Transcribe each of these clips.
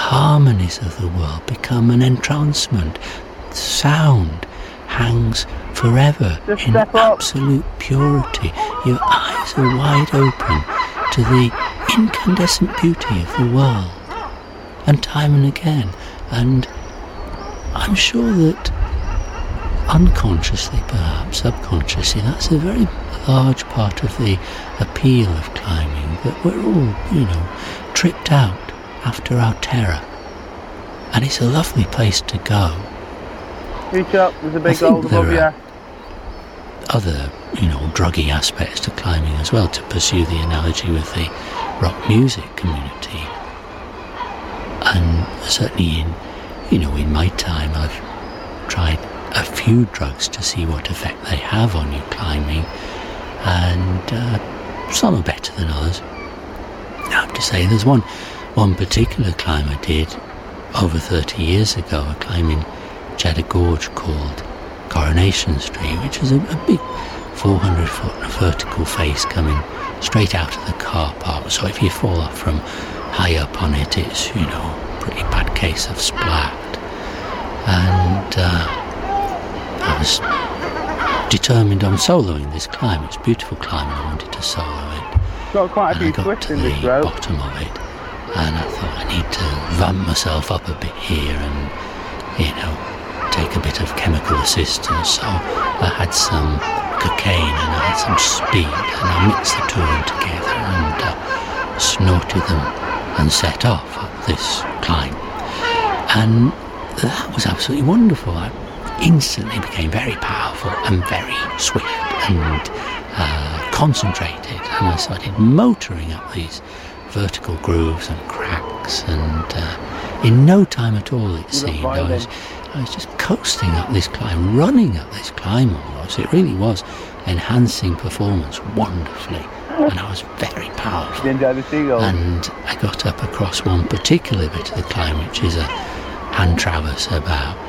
harmonies of the world become an entrancement. Sound hangs forever in absolute purity. Your eyes are wide open to the incandescent beauty of the world, and time and again. And I'm sure that unconsciously, perhaps subconsciously, that's a very large part of the appeal of climbing, that we're all, tripped out after our terror. And it's a lovely place to go. Reach up, there's a big hole above you. Other, druggy aspects to climbing as well, to pursue the analogy with the rock music community. And certainly in my time, I've tried a few drugs to see what effect they have on you climbing, and some are better than others. I have to say, there's one particular climb I did over 30 years ago, a climb in Cheddar Gorge called Coronation Street, which is a big 400-foot vertical face coming straight out of the car park. So if you fall off from high up on it, it's, a pretty bad case of splat. And I was determined on soloing this climb. It's a beautiful climb, and I wanted to solo it. Got quite a few I got twists to in the this road. bottom of it, and I thought I need to vamp myself up a bit here and, take a bit of chemical assistance. So I had some cocaine and I had some speed, and I mixed the two of them together and snorted them and set off up this climb. And that was absolutely wonderful. I instantly became very powerful and very swift and concentrated, and I started motoring up these vertical grooves and cracks, and in no time at all, it seemed, I was just coasting up this climb, running up this climb almost. It really was enhancing performance wonderfully, and I was very powerful. You enjoy the seagulls? And I got up across one particular bit of the climb, which is a hand traverse about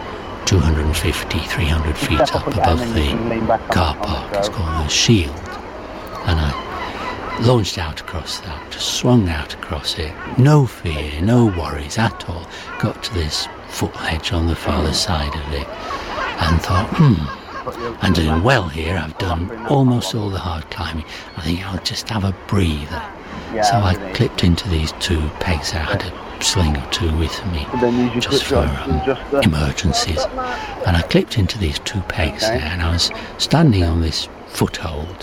250, 300 feet up above the car park. It's called the Shield. And I launched out across that, just swung out across it. No fear, no worries at all. Got to this footledge on the farther side of it and thought, I'm doing well here. I've done almost all the hard climbing. I think I'll just have a breather. So I clipped into these two pegs. I had a sling or two with me just for emergencies. And I clipped into these two pegs there, and I was standing on this foothold,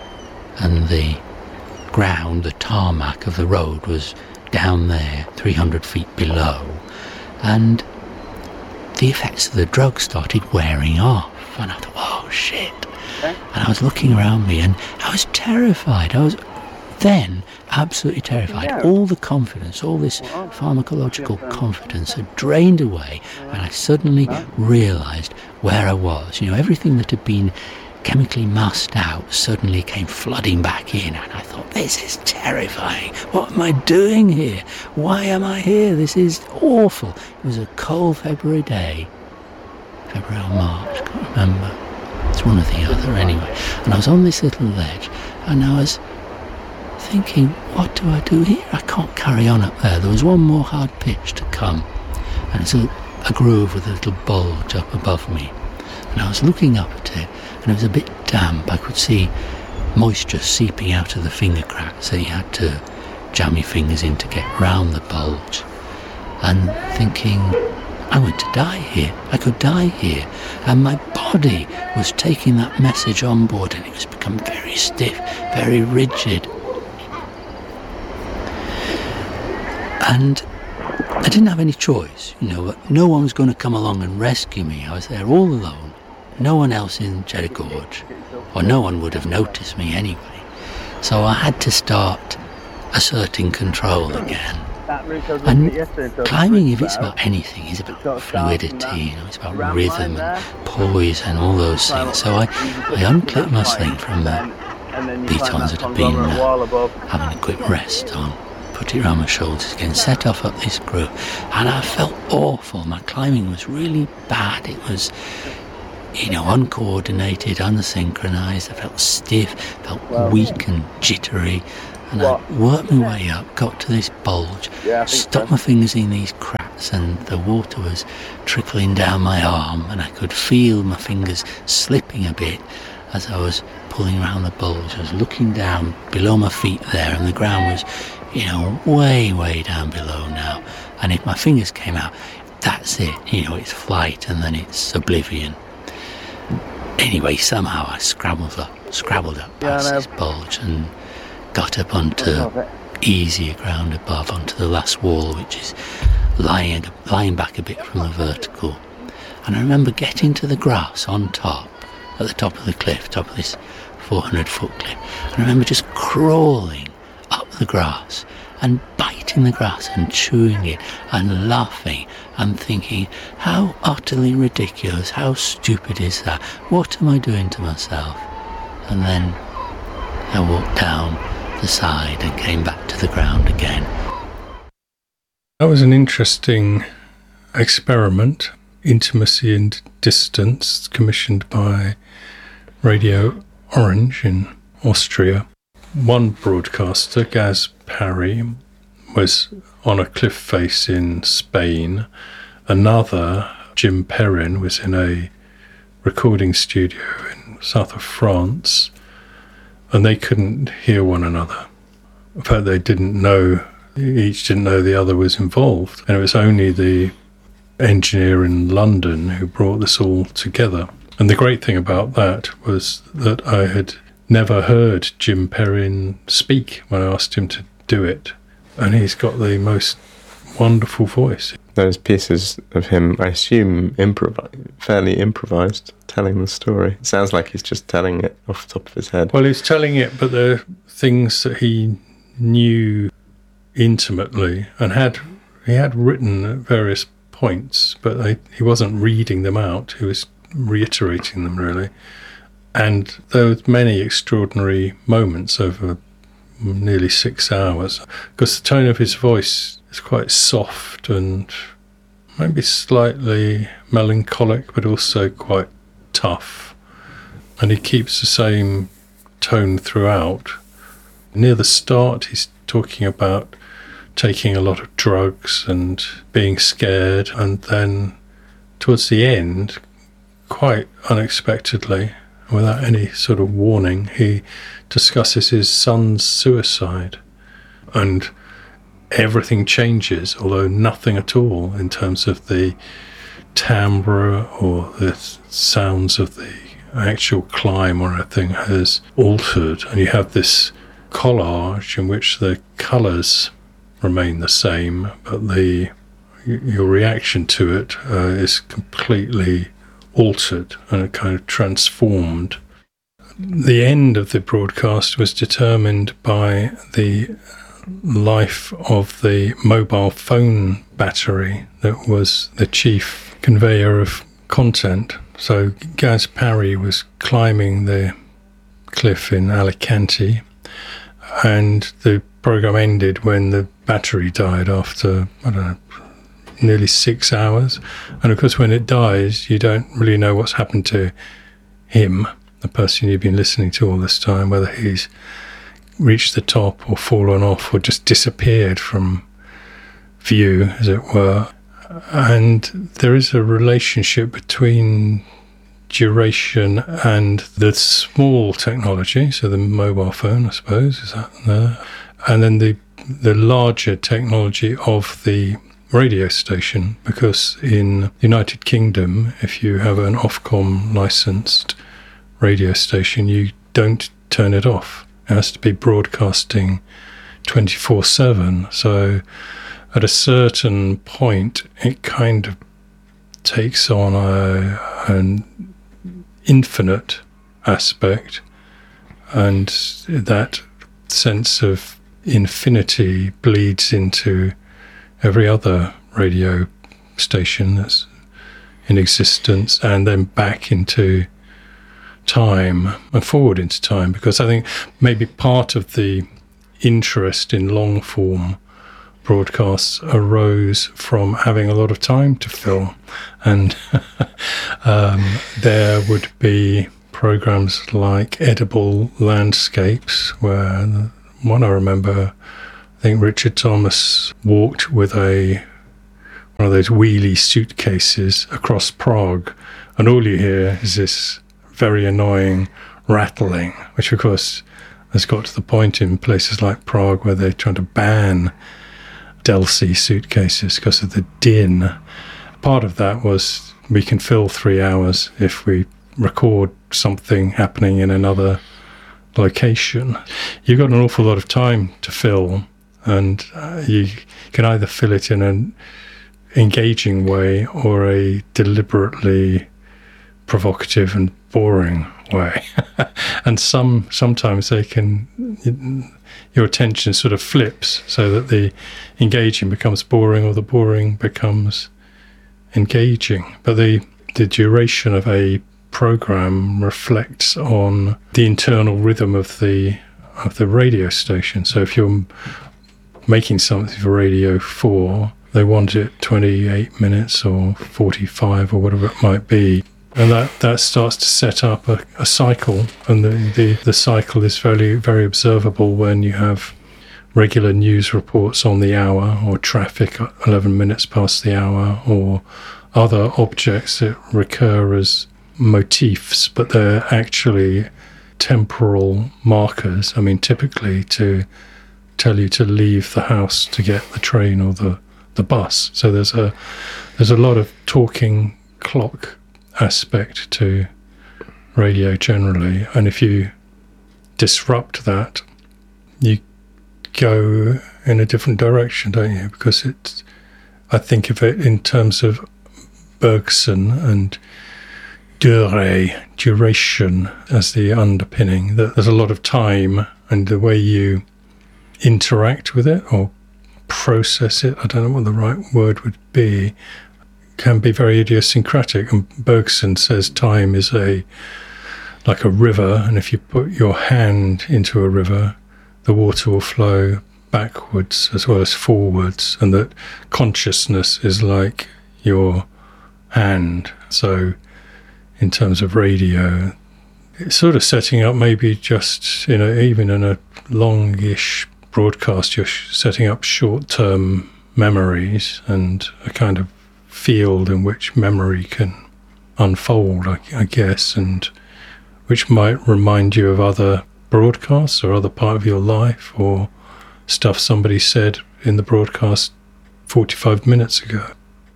and the ground, the tarmac of the road was down there, 300 feet below, and the effects of the drug started wearing off, and I thought, oh shit. And I was looking around me, and I was terrified. I was then absolutely terrified. All the confidence, all this pharmacological confidence had drained away, and I suddenly realised where I was. Everything that had been chemically masked out suddenly came flooding back in, and I thought, this is terrifying. What am I doing here? Why am I here? This is awful. It was a cold February day, February or March, I can't remember. It's one or the other anyway. And I was on this little ledge, and I was thinking, what do I do here? I can't carry on up there. There was one more hard pitch to come, and it's a groove with a little bulge up above me. And I was looking up at it, and it was a bit damp. I could see moisture seeping out of the finger cracks, so you had to jam your fingers in to get round the bulge. And thinking, I'm going to die here. I could die here. And my body was taking that message on board, and it was become very stiff, very rigid. And I didn't have any choice, no one was going to come along and rescue me. I was there all alone, no one else in Cheddar Gorge, or no one would have noticed me anyway. So I had to start asserting control again. And climbing, if it's about anything, is about fluidity, it's about rhythm and poise and all those things. So I unclipped my sling from the pitons that had been having a quick rest on, put it around my shoulders again, set off up this groove, and I felt awful. My climbing was really bad. It was, uncoordinated, unsynchronized. I felt stiff, felt weak and jittery, And I worked my way up, got to this bulge, stuck my fingers in these cracks, and the water was trickling down my arm, and I could feel my fingers slipping a bit as I was pulling around the bulge. I was looking down below my feet there, and the ground was, way, way down below now. And if my fingers came out, that's it, it's flight, and then it's oblivion. Anyway, somehow I scrabbled up past this bulge and got up onto easier ground above, onto the last wall, which is lying back a bit from the vertical. And I remember getting to the grass on top, at the top of the cliff, top of this 400-foot cliff. I remember just crawling up the grass and biting the grass and chewing it and laughing and thinking, how utterly ridiculous, how stupid is that? What am I doing to myself? And then I walked down the side and came back to the ground again. That was an interesting experiment, Intimacy and Distance, commissioned by Radio Orange in Austria. One broadcaster, Gaz Parry, was on a cliff face in Spain. Another, Jim Perrin, was in a recording studio in south of France, and they couldn't hear one another. In fact, each didn't know the other was involved, and it was only the engineer in London who brought this all together. And the great thing about that was that I had never heard Jim Perrin speak when I asked him to do it, and he's got the most wonderful voice. Those pieces of him, I assume, fairly improvised, telling the story. It sounds like he's just telling it off the top of his head. Well, he's telling it, but they're things that he knew intimately and he had written at various points, but he wasn't reading them out. He was reiterating them, really. And there were many extraordinary moments over nearly 6 hours, because the tone of his voice is quite soft and maybe slightly melancholic, but also quite tough. And he keeps the same tone throughout. Near the start, he's talking about taking a lot of drugs and being scared, and then towards the end, quite unexpectedly, without any sort of warning, he discusses his son's suicide, and everything changes, although nothing at all in terms of the timbre or the sounds of the actual climb or anything has altered. And you have this collage in which the colours remain the same, but your reaction to it is completely altered and kind of transformed. The end of the broadcast was determined by the life of the mobile phone battery that was the chief conveyor of content. So Gaz Parry was climbing the cliff in Alicante, and the programme ended when the battery died after, nearly 6 hours. And of course, when it dies, you don't really know what's happened to him, the person you've been listening to all this time, whether he's reached the top or fallen off or just disappeared from view, as it were. And there is a relationship between duration and the small technology, so the mobile phone, I suppose, is that there? And then the larger technology of the radio station, because in the United Kingdom, if you have an Ofcom licensed radio station, you don't turn it off. It has to be broadcasting 24/7. So at a certain point, it kind of takes on an infinite aspect, and that sense of infinity bleeds into every other radio station that's in existence, and then back into time and forward into time, because I think maybe part of the interest in long form broadcasts arose from having a lot of time to fill, and there would be programs like Edible Landscapes, where one I remember, I think Richard Thomas walked with one of those wheelie suitcases across Prague, and all you hear is this very annoying rattling, which of course has got to the point in places like Prague where they're trying to ban Delsey suitcases because of the din. Part of that was we can fill 3 hours if we record something happening in another location. You've got an awful lot of time to fill, and you can either fill it in an engaging way or a deliberately provocative and boring way. And sometimes they can, your attention sort of flips so that the engaging becomes boring or the boring becomes engaging. But the duration of a program reflects on the internal rhythm of the radio station. So if you're making something for Radio 4, they want it 28 minutes or 45 or whatever it might be. And that starts to set up a cycle, and the cycle is very, very observable when you have regular news reports on the hour, or traffic 11 minutes past the hour, or other objects that recur as motifs, but they're actually temporal markers. I mean, typically to tell you to leave the house to get the train or the bus. So there's a lot of talking clock aspect to radio generally, and if you disrupt that, you go in a different direction, don't you? Because I think of it in terms of Bergson and duration as the underpinning, that there's a lot of time, and the way you interact with it or process it, I don't know what the right word would be, can be very idiosyncratic. And Bergson says time is like a river, and if you put your hand into a river, the water will flow backwards as well as forwards, and that consciousness is like your hand. So in terms of radio, it's sort of setting up maybe just, even in a longish broadcast, you're setting up short-term memories and a kind of field in which memory can unfold, I guess, and which might remind you of other broadcasts or other part of your life, or stuff somebody said in the broadcast 45 minutes ago.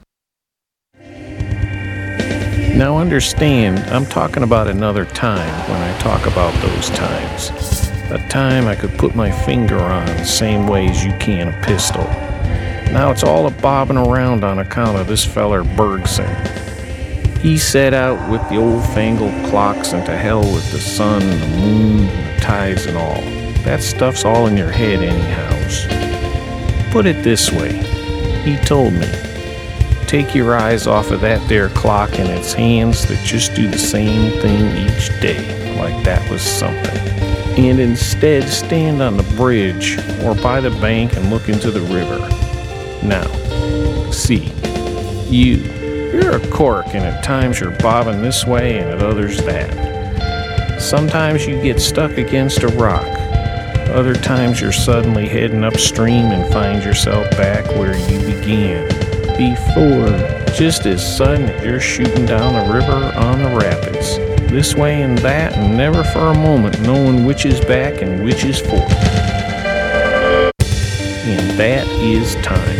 Now understand, I'm talking about another time when I talk about those times. A time I could put my finger on the same way as you can a pistol. Now it's all a bobbing around on account of this feller Bergson. He set out with the old-fangled clocks, and to hell with the sun and the moon and the tides and all. That stuff's all in your head anyhows. Put it this way, he told me, take your eyes off of that there clock and its hands that just do the same thing each day, like that was something. And instead stand on the bridge or by the bank and look into the river. Now, see, you're a cork, and at times you're bobbing this way and at others that. Sometimes you get stuck against a rock. Other times you're suddenly heading upstream and find yourself back where you began. Before, just as sudden as you're shooting down the river on the rapids. This way and that, and never for a moment knowing which is back and which is forth. And that is time.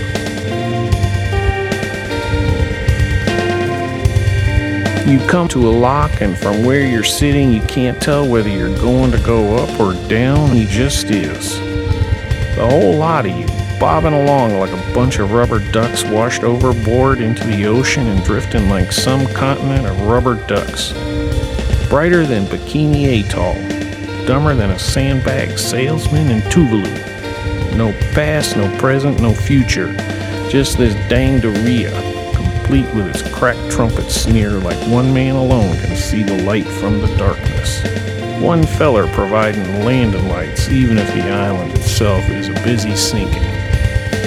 You come to a lock, and from where you're sitting, you can't tell whether you're going to go up or down. He just is. The whole lot of you, bobbing along like a bunch of rubber ducks washed overboard into the ocean and drifting like some continent of rubber ducks. Brighter than Bikini Atoll, dumber than a sandbag salesman in Tuvalu. No past, no present, no future, just this danged area, complete with its cracked trumpet sneer like one man alone can see the light from the darkness. One feller providing landing lights, even if the island itself is busy sinking.